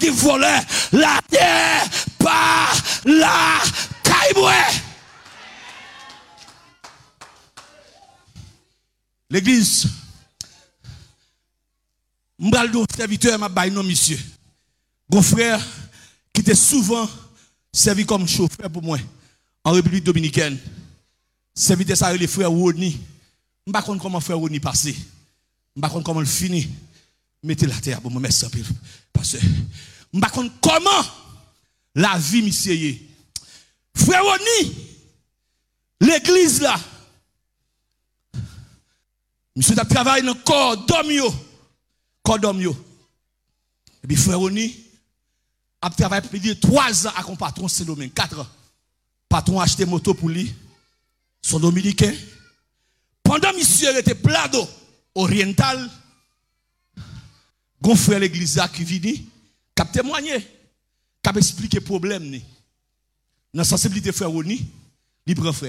qui volait la terre par la caille. L'église, m'baldo serviteur m'a bail non monsieur. Mon frère qui était souvent servi comme chauffeur pour moi en République dominicaine. Serviteur ça les frères Roni. M'pa connait comment frère Roni passer. M'pa connait comment le finir. Mettez la terre pour me mettre ça parce que m'pa connait comment la vie monsieur. Frère Roni, l'église là. Monsieur a travaillé dans le corps d'homme. Et puis frère Roni a travaillé plus de 3 ans avec un patron Saint-Domingue, 4 ans. Patron a acheté moto pour lui, son dominicain. Pendant monsieur était plado oriental, gon frère l'église qui vient, qui a témoigné, qui a expliqué le problème. Dans la sensibilité frère Roni, il prend frère.